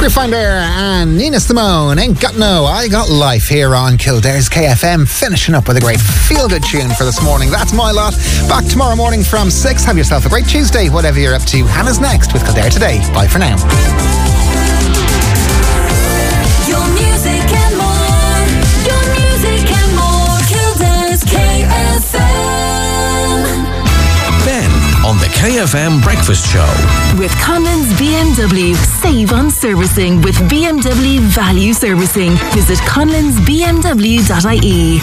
Finder and Nina Simone, Ain't Got No, I Got Life here on Kildare's KFM, finishing up with a great feel-good tune for this morning. That's my lot. Back tomorrow morning from 6. Have yourself a great Tuesday, whatever you're up to. Hannah's next with Kildare Today. Bye for now. Your music and more. Your music and more. Kildare's KFM. Ben on the KFM Breakfast Show. With Conlon's BMW. Save on servicing with BMW Value Servicing. Visit conlonsbmw.ie.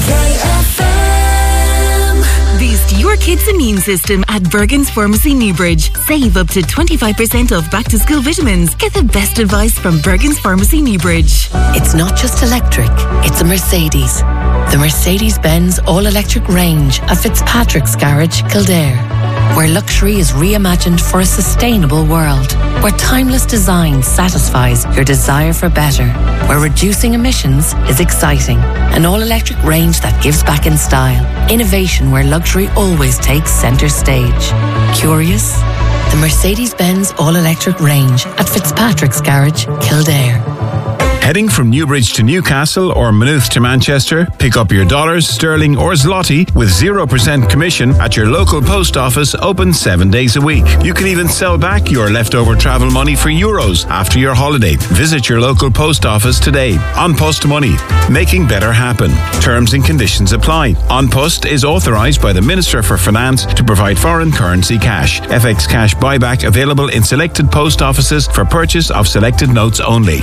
KFM. Boost your kids' immune system at Bergen's Pharmacy Newbridge. Save up to 25% off back-to-school vitamins. Get the best advice from Bergen's Pharmacy Newbridge. It's not just electric, it's a Mercedes. The Mercedes-Benz all-electric range at Fitzpatrick's Garage, Kildare. Where luxury is reimagined for a sustainable world. Where timeless design satisfies your desire for better. Where reducing emissions is exciting. An all-electric range that gives back in style. Innovation where luxury always takes centre stage. Curious? The Mercedes-Benz all-electric range at Fitzpatrick's Garage, Kildare. Heading from Newbridge to Newcastle or Maynooth to Manchester, pick up your dollars, sterling or zloty with 0% commission at your local post office, open 7 days a week. You can even sell back your leftover travel money for euros after your holiday. Visit your local post office today. An Post Money, making better happen. Terms and conditions apply. An Post is authorised by the Minister for Finance to provide foreign currency cash. FX cash buyback available in selected post offices for purchase of selected notes only.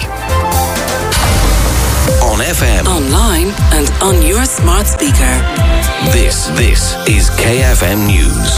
On FM, Online and on your smart speaker. this is KFM News.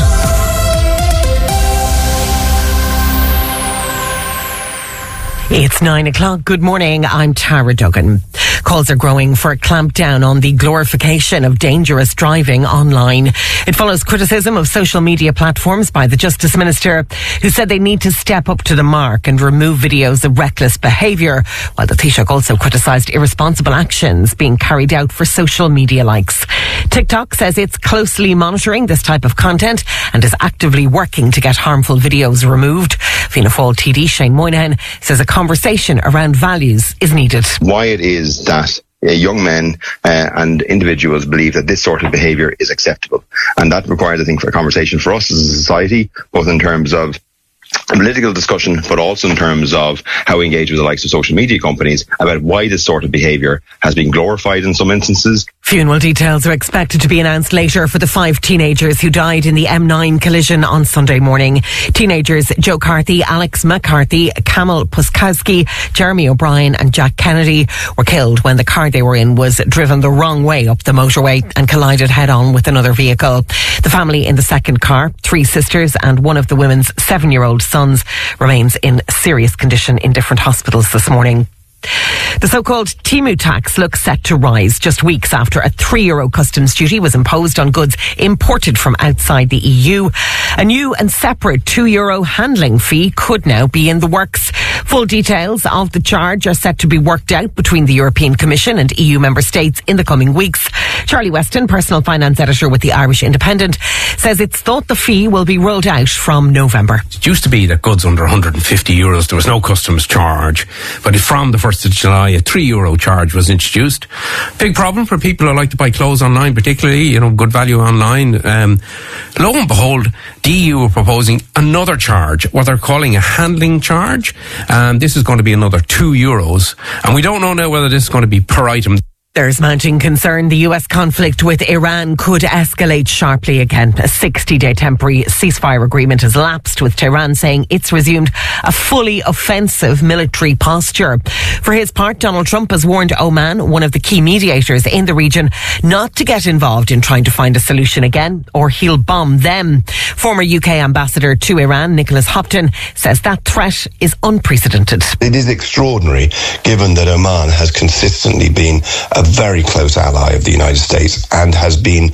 It's 9 o'clock. Good morning. I'm Tara Duggan. Calls are growing for a clampdown on the glorification of dangerous driving online. It follows criticism of social media platforms by the Justice Minister, who said they need to step up to the mark and remove videos of reckless behaviour, while the Taoiseach also criticised irresponsible actions being carried out for social media likes. TikTok says it's closely monitoring this type of content and is actively working to get harmful videos removed. Fianna Fáil TD Shane Moynihan says a conversation around values is needed. Why it is that young men and individuals believe that this sort of behaviour is acceptable. And that requires, I think, for a conversation for us as a society, both in terms of political discussion, but also in terms of how we engage with the likes of social media companies about why this sort of behaviour has been glorified in some instances. Funeral details are expected to be announced later for the 5 teenagers who died in the M9 collision on Sunday morning. Teenagers Joe Carthy, Alex McCarthy, Kamil Puskowski, Jeremy O'Brien and Jack Kennedy were killed when the car they were in was driven the wrong way up the motorway and collided head-on with another vehicle. The family in the second car, 3 sisters and one of the women's 7-year-old sons, remains in serious condition in different hospitals this morning. The so-called Temu tax looks set to rise just weeks after a €3 customs duty was imposed on goods imported from outside the EU. A new and separate €2 handling fee could now be in the works. Full details of the charge are set to be worked out between the European Commission and EU member states in the coming weeks. Charlie Weston, personal finance editor with the Irish Independent, says it's thought the fee will be rolled out from November. It used to be that goods under €150, there was no customs charge, but from the 1st of July, a €3 charge was introduced. Big problem for people who like to buy clothes online, particularly, good value online. Lo and behold, the EU are proposing another charge, what they're calling a handling charge. This is going to be another €2, and we don't know now whether this is going to be per item. There's mounting concern the US conflict with Iran could escalate sharply again. A 60-day temporary ceasefire agreement has lapsed, with Tehran saying it's resumed a fully offensive military posture. For his part, Donald Trump has warned Oman, one of the key mediators in the region, not to get involved in trying to find a solution again, or he'll bomb them. Former UK ambassador to Iran, Nicholas Hopton, says that threat is unprecedented. It is extraordinary, given that Oman has consistently been a very close ally of the United States and has been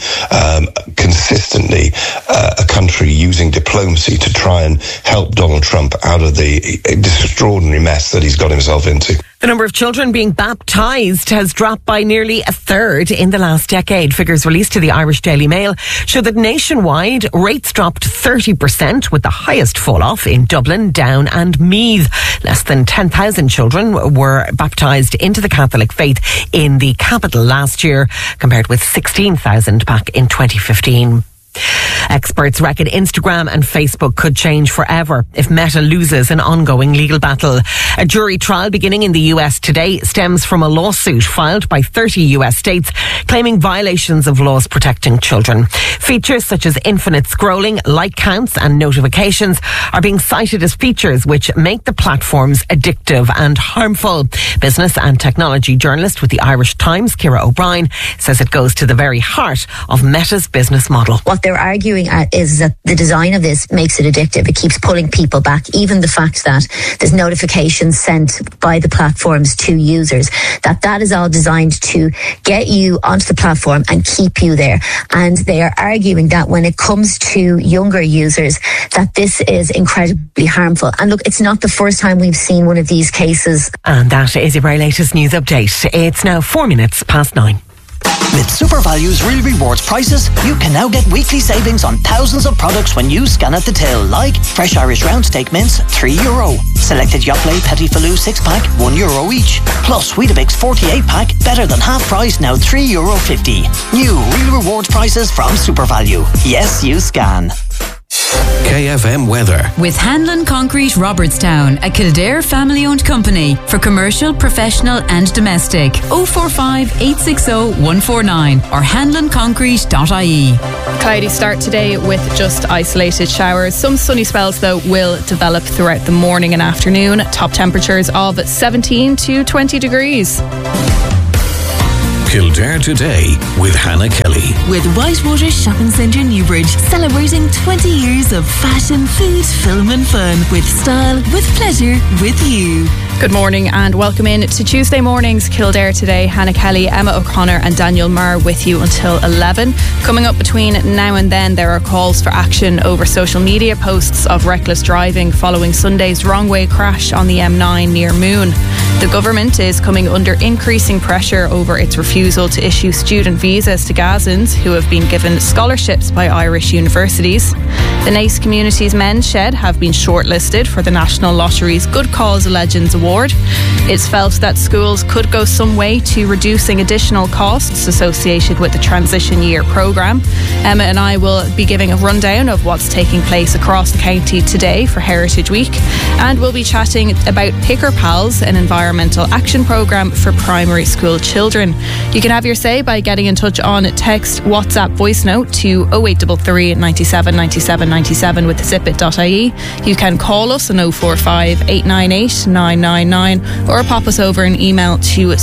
consistently a country using diplomacy to try and help Donald Trump out of the extraordinary mess that he's got himself into. The number of children being baptised has dropped by nearly a third in the last decade. Figures released to the Irish Daily Mail show that nationwide rates dropped 30%, with the highest fall-off in Dublin, Down and Meath. Less than 10,000 children were baptised into the Catholic faith in the capital last year, compared with 16,000 back in 2015. Experts reckon Instagram and Facebook could change forever if Meta loses an ongoing legal battle. A jury trial beginning in the US today stems from a lawsuit filed by 30 US states claiming violations of laws protecting children. Features such as infinite scrolling, like counts and notifications are being cited as features which make the platforms addictive and harmful. Business and technology journalist with the Irish Times, Ciara O'Brien, says it goes to the very heart of Meta's business model. What they're arguing is that the design of this makes it addictive. It keeps pulling people back. Even the fact that there's notifications sent by the platforms to users, that is all designed to get you onto the platform and keep you there. And they are arguing that when it comes to younger users, that this is incredibly harmful. And look, it's not the first time we've seen one of these cases. And that is your very latest news update. It's now 4 minutes past 9. With SuperValue's Real Rewards prices, you can now get weekly savings on thousands of products when you scan at the till, like fresh Irish round steak mince, €3. Selected Yoplait Petit Falou 6-pack, €1 each. Plus Weetabix 48-pack, better than half price, now €3.50. New Real Rewards prices from SuperValue. Yes, you scan. KFM weather. With Hanlon Concrete Robertstown, a Kildare family-owned company for commercial, professional and domestic. 045 860 149 or hanlonconcrete.ie. Cloudy start today with just isolated showers. Some sunny spells though will develop throughout the morning and afternoon. Top temperatures of 17 to 20 degrees. Kildare Today with Hannah Kelly. With Whitewater Shopping Centre Newbridge, celebrating 20 years of fashion, food, film and fun. With style, with pleasure, with you. Good morning and welcome in to Tuesday morning's Kildare Today. Hannah Kelly, Emma O'Connor and Daniel Marr with you until 11. Coming up between now and then, there are calls for action over social media posts of reckless driving following Sunday's wrong way crash on the M9 near Moon. The government is coming under increasing pressure over its refusal to issue student visas to Gazans who have been given scholarships by Irish universities. The Naas Communities Men's Shed have been shortlisted for the National Lottery's Good Cause Legends Award. It's felt that schools could go some way to reducing additional costs associated with the transition year programme. Emma and I will be giving a rundown of what's taking place across the county today for Heritage Week, and we'll be chatting about Picker Pals, an environmental action programme for primary school children. You can have your say by getting in touch on text, WhatsApp, voice note to 0833 97 97 97 with zippit.ie. You can call us on 045 898 999 or pop us over an email to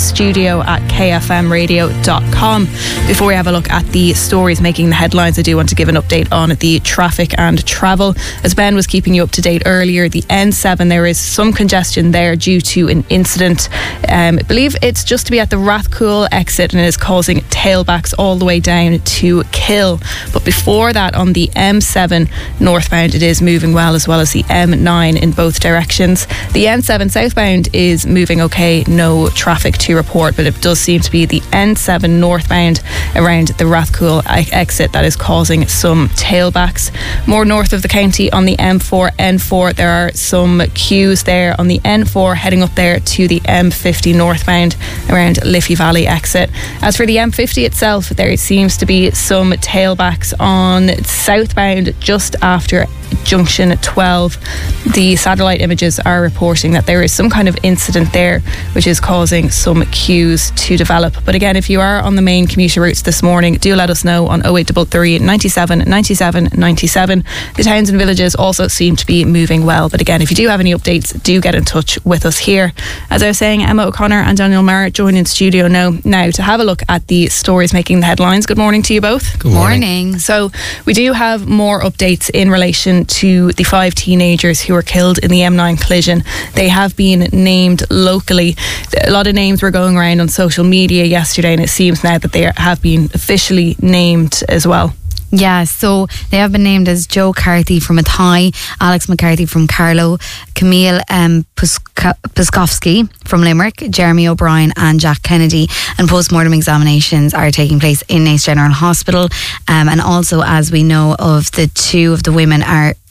studio@kfmradio.com. Before we have a look at the stories making the headlines, I do want to give an update on the traffic and travel. As Ben was keeping you up to date earlier, the N7, there is some congestion there due to an incident. I believe it's just to be at the Rathcoole exit and it is causing tailbacks all the way down to Kill. But before that, on the M7 northbound, it is moving well, as well as the M9 in both directions. The N7 southbound is moving okay, no traffic to report, but it does seem to be the N7 northbound around the Rathcoole exit that is causing some tailbacks. More north of the county on the M4, N4, there are some queues there on the N4 heading up there to the M50 northbound around Liffey Valley exit. As for the M50 itself, there seems to be some tailbacks on southbound just after junction 12. The satellite images are reporting that there is some kind of incident there which is causing some queues to develop. But again, if you are on the main commuter routes this morning, do let us know on 0833 97 97 97. The towns and villages also seem to be moving well, but again, if you do have any updates, do get in touch with us here. As I was saying, Emma O'Connor and Daniel Marr join in studio now to have a look at the stories making the headlines. Good morning to you both. Good morning. So we do have more updates in relation to the 5 teenagers who were killed in the M9 collision. They have been named locally. A lot of names were going around on social media yesterday, and it seems now that they have been officially named as well. Yeah, so they have been named as Joe Carthy from Athy, Alex McCarthy from Carlow, Camille Puskowski from Limerick, Jeremy O'Brien and Jack Kennedy. And post-mortem examinations are taking place in Naas General Hospital. And also, as we know, of the 2 of the women are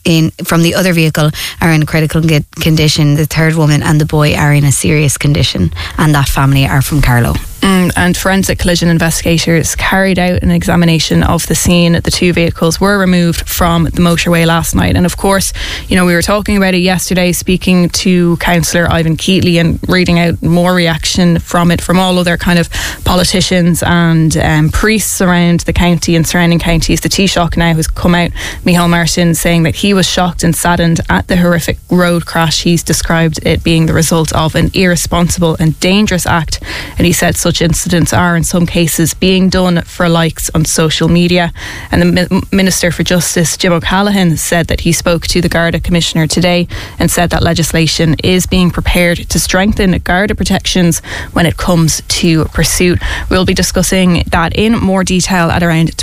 from the other vehicle are in a critical condition. The third woman and the boy are in a serious condition, and that family are from Carlow. And forensic collision investigators carried out an examination of the scene. The two vehicles were removed from the motorway last night. And of course, we were talking about it yesterday, speaking to Councillor Ivan Keatley and reading out more reaction from it from all other kind of politicians and priests around the county and surrounding counties. The Taoiseach now has come out, Micheál Martin, saying that he was shocked and saddened at the horrific road crash. He's described it being the result of an irresponsible and dangerous act. And he said such incidents are in some cases being done for likes on social media. And the Minister for Justice, Jim O'Callaghan, said that he spoke to the Garda Commissioner today and said that legislation is being prepared to strengthen Garda protections when it comes to pursuit. We'll be discussing that in more detail at around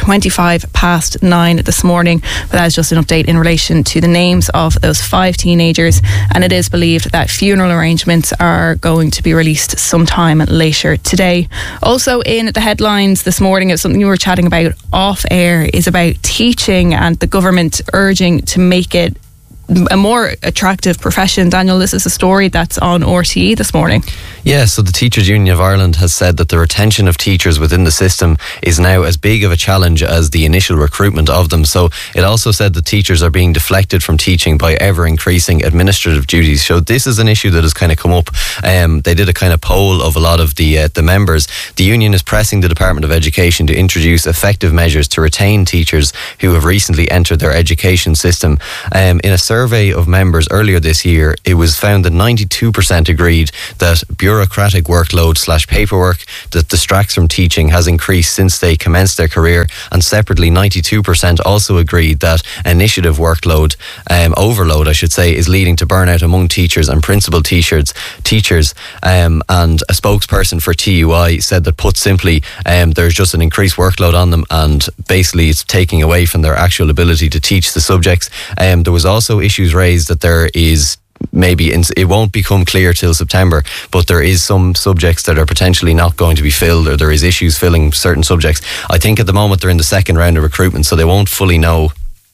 9:25 this morning. But that's just an update in relation to the names of those 5 teenagers, and it is believed that funeral arrangements are going to be released sometime later today. Also in the headlines this morning, it's something we were chatting about off air, is about teaching and the government urging to make it a more attractive profession. Daniel, this is a story that's on RTE this morning. Yeah, so the Teachers Union of Ireland has said that the retention of teachers within the system is now as big of a challenge as the initial recruitment of them. So it also said that teachers are being deflected from teaching by ever increasing administrative duties. So this is an issue that has kind of come up. They did a kind of poll of a lot of the members. The union is pressing the Department of Education to introduce effective measures to retain teachers who have recently entered their education system. In a survey of members earlier this year, it was found that 92% agreed that bureaucratic workload / paperwork that distracts from teaching has increased since they commenced their career, and separately 92% also agreed that initiative workload, overload I should say, is leading to burnout among teachers and principal teachers. And a spokesperson for TUI said that, put simply, there's just an increased workload on them, and basically it's taking away from their actual ability to teach the subjects. There was also issues raised that there is maybe it won't become clear till September, but there is some subjects that are potentially not going to be filled, or there is issues filling certain subjects. I think at the moment they're in the second round of recruitment, so they won't fully know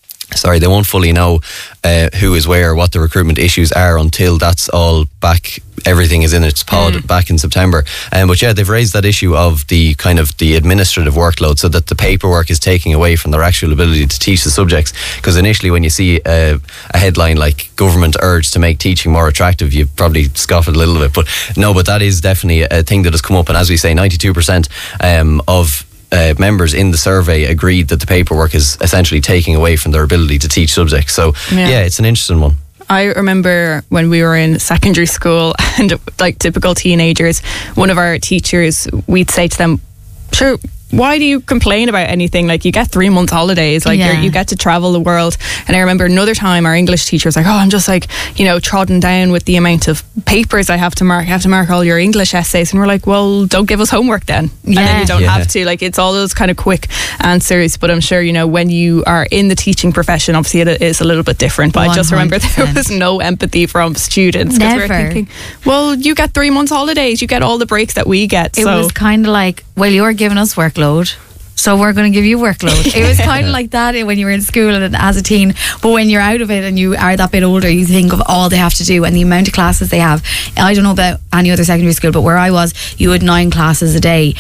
who is where, what the recruitment issues are, until that's all back, everything is in its pod back in September. But yeah, they've raised that issue of the kind of the administrative workload, so that the paperwork is taking away from their actual ability to teach the subjects. Because initially when you see a headline like government urged to make teaching more attractive, you probably scoff at a little bit, but that is definitely a thing that has come up. And as we say, 92% of members in the survey agreed that the paperwork is essentially taking away from their ability to teach subjects. So yeah, it's an interesting one. I remember when we were in secondary school and like typical teenagers, one of our teachers, we'd say to them, sure, why do you complain about anything? Like, you get 3 months holidays, like you get to travel the world. And I remember another time our English teacher was like, oh, I'm just like, trodden down with the amount of papers I have to mark. I have to mark all your English essays. And we're like, well, don't give us homework then. And then you don't have to. Like, it's all those kind of quick answers. But I'm sure, when you are in the teaching profession, obviously it is a little bit different. But 100%. I just remember there was no empathy from students, because we were thinking, well, you get 3 months holidays, you get all the breaks that we get. It was kind of like, well, you're giving us workload, so we're going to give you workload. It was kind of like that when you were in school and as a teen. But when you're out of it and you are that bit older, you think of all they have to do and the amount of classes they have. I don't know about any other secondary school, but where I was, you had 9 classes a day.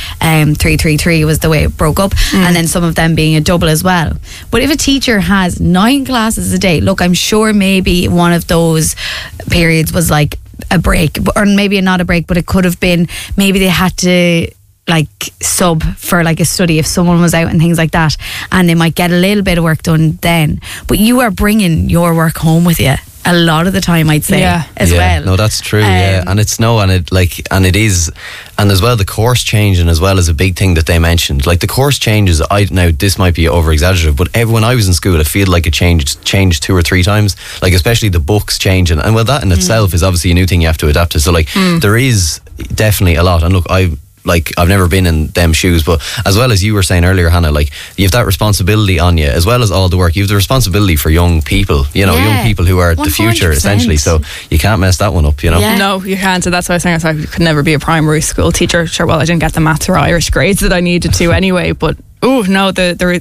3 was the way it broke up, and then some of them being a double as well. But if a teacher has 9 classes a day, look, I'm sure maybe one of those periods was like a break, or maybe not a break, but it could have been maybe they had to like sub for like a study if someone was out and things like that, and they might get a little bit of work done then. But you are bringing your work home with you a lot of the time, I'd say, as well. No, that's true. And it's it is, and as well the course changing as well is a big thing that they mentioned. Like the course changes, now this might be over exaggerative, but when I was in school, I feel like it changed 2 or 3 times. Like especially the books changing, and well, that in itself is obviously a new thing you have to adapt to. So like there is definitely a lot. And look, I've never been in them shoes, but as well as you were saying earlier, Hannah, like you have that responsibility on you, as well as all the work. You have the responsibility for young people, young people who are 100%. The future, essentially. So you can't mess that one up, No, you can't. So that's why I was saying I could never be a primary school teacher. Sure, well, I didn't get the maths or Irish grades that I needed to anyway, but Oh no,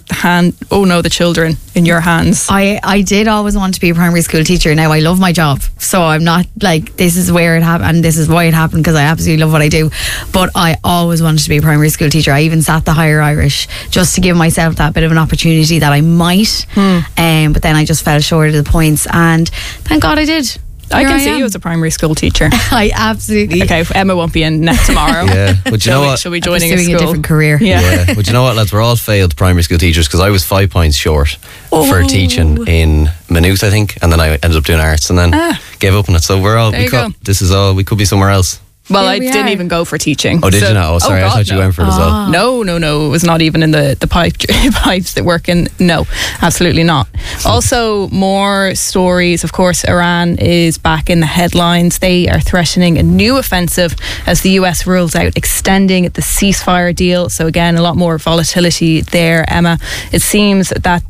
the children in your hands. I did always want to be a primary school teacher. Now I love my job, so I'm not like this is where it happened and this is why it happened, because I absolutely love what I do. But I always wanted to be a primary school teacher. I even sat the Higher Irish just to give myself that bit of an opportunity that I might. But then I just fell short of the points, and thank God I did. I can see you as a primary school teacher. I absolutely. Okay, Emma won't be in next tomorrow. Yeah, but you know what? She'll be joining a different career. Yeah, but you know what, lads? We're all failed primary school teachers, because I was 5 points short for teaching in Maynooth, I think, and then I ended up doing arts, and then gave up on it. So we're all. We could be somewhere else. Well, I didn't even go for teaching. Oh, did you not? Oh, sorry, I thought you went for it as well. No. It was not even in the pipes that work in. No, absolutely not. Also, more stories. Of course, Iran is back in the headlines. They are threatening a new offensive as the US rules out extending the ceasefire deal. So again, a lot more volatility there, Emma. It seems that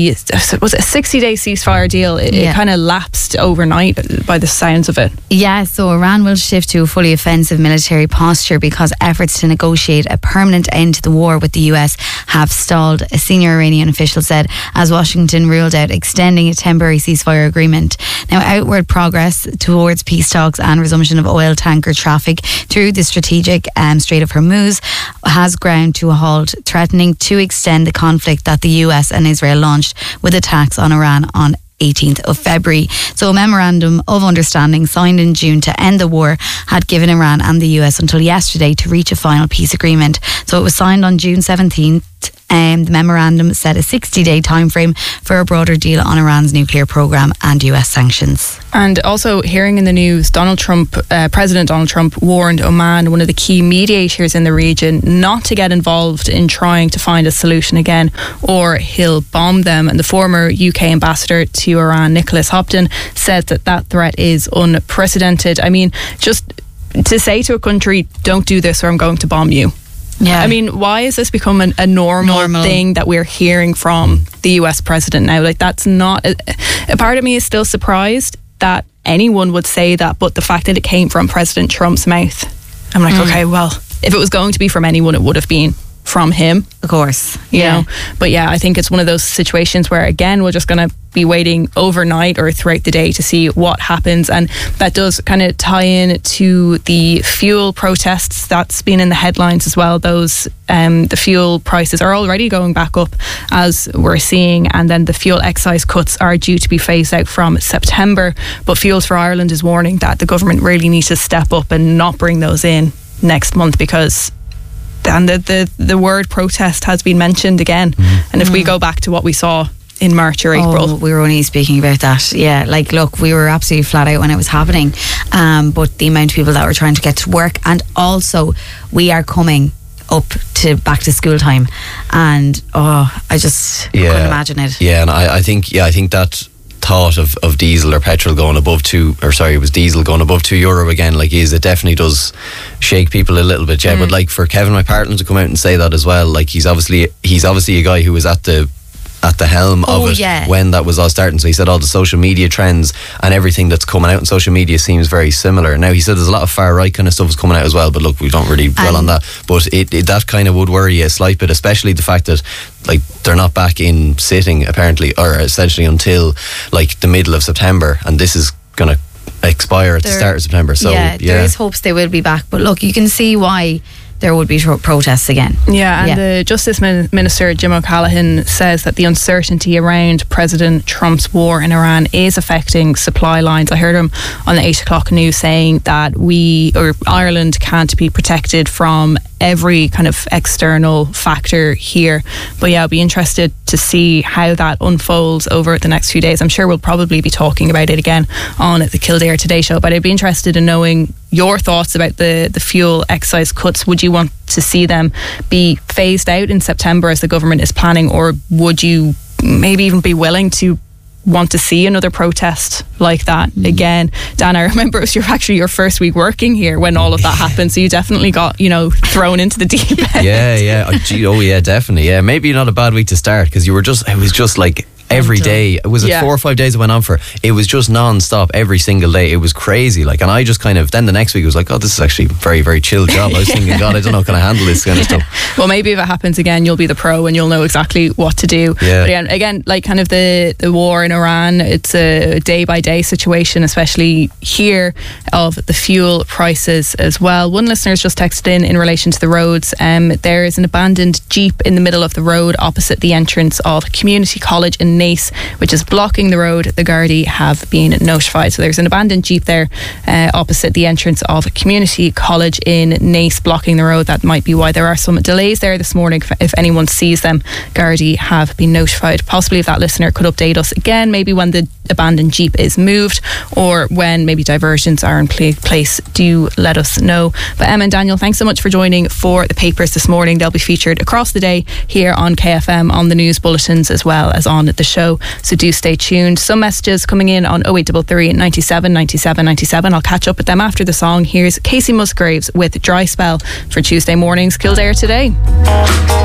was it a 60-day ceasefire deal? It kind of lapsed overnight by the sounds of it. Yeah, so Iran will shift to a fully offensive military posture because efforts to negotiate a permanent end to the war with the US have stalled, a senior Iranian official said, as Washington ruled out extending a temporary ceasefire agreement. Now, outward progress towards peace talks and resumption of oil tanker traffic through the strategic Strait of Hormuz has ground to a halt, threatening to extend the conflict that the US and Israel launched with attacks on Iran on 18th of February. So a memorandum of understanding signed in June to end the war had given Iran and the US until yesterday to reach a final peace agreement. So it was signed on June 17th. The memorandum set a 60-day time frame for a broader deal on Iran's nuclear program and US sanctions. And also, hearing in the news, President Donald Trump warned Oman, one of the key mediators in the region, not to get involved in trying to find a solution again, or he'll bomb them. And the former UK ambassador to Iran, Nicholas Hopton, said that threat is unprecedented. I mean, just to say to a country, don't do this or I'm going to bomb you. Yeah. I mean, why has this become a normal thing that we're hearing from the US president now? Like, that's not... A part of me is still surprised that anyone would say that, but the fact that it came from President Trump's mouth, I'm like, okay, well, if it was going to be from anyone, it would have been from him. Of course. You know? But yeah, I think it's one of those situations where, again, we're just going to be waiting overnight or throughout the day to see what happens. And that does kind of tie in to the fuel protests that's been in the headlines as well. Those the fuel prices are already going back up, as we're seeing, and then the fuel excise cuts are due to be phased out from September. But Fuels for Ireland is warning that the government really needs to step up and not bring those in next month, because and the word protest has been mentioned again. And if we go back to what we saw in March or April. We were only speaking about that. Yeah, like, look, we were absolutely flat out when it was happening. But the amount of people that were trying to get to work, and also we are coming up to back to school time, and I just couldn't imagine it. Yeah, and I think that thought of diesel or petrol going above it was diesel going above €2 again, like, it definitely does shake people a little bit. But like, for Kevin, my partner, to come out and say that as well, like, he's obviously a guy who was at the helm of it when that was all starting. So he said all the social media trends and everything that's coming out in social media seems very similar. Now, he said there's a lot of far right kind of stuff is coming out as well, but look, we don't really dwell on that. But that kind of would worry you a slight bit, especially the fact that, like, they're not back in sitting apparently, or essentially until like the middle of September, and this is going to expire at the start of September. So there is hopes they will be back, but look, you can see why there would be protests again. Yeah, and the Justice Minister, Jim O'Callaghan, says that the uncertainty around President Trump's war in Iran is affecting supply lines. I heard him on the 8 o'clock news saying that Ireland can't be protected from every kind of external factor here. But yeah, I'll be interested to see how that unfolds over the next few days. I'm sure we'll probably be talking about it again on the Kildare Today show, but I'd be interested in knowing your thoughts about the fuel excise cuts. Would you want to see them be phased out in September as the government is planning, or would you maybe even be willing to want to see another protest like that again? Dan, I remember it was your first week working here when all of that happened, so you definitely got thrown into the deep end. Yeah, definitely. Yeah, maybe not a bad week to start, because it was just like every day. Was it 4 or 5 days it went on for? It was just non-stop every single day. It was crazy. Like, and I just kind of, then the next week was like, oh, this is actually a very, very chill job. I was thinking, God, I don't know, can I handle this kind of stuff? Well, maybe if it happens again, you'll be the pro and you'll know exactly what to do. Yeah. But again, like kind of the war in Iran, it's a day-by-day situation, especially here, of the fuel prices as well. One listener's just texted in relation to the roads. There is an abandoned Jeep in the middle of the road opposite the entrance of Community College in Naas, which is blocking the road. The Gardaí have been notified. So there's an abandoned Jeep there opposite the entrance of Community College in Naas, blocking the road. That might be why there are some delays there this morning. If anyone sees them, Gardaí have been notified. Possibly if that listener could update us again, maybe when the abandoned Jeep is moved or when maybe diversions are in place, do let us know. But Emma and Daniel, thanks so much for joining for the papers this morning. They'll be featured across the day here on KFM, on the news bulletins as well as on the show, so do stay tuned. Some messages coming in on 0833 97 97 97. I'll catch up with them after the song. Here's Casey Musgraves with Dry Spell for Tuesday morning's Kildare Today.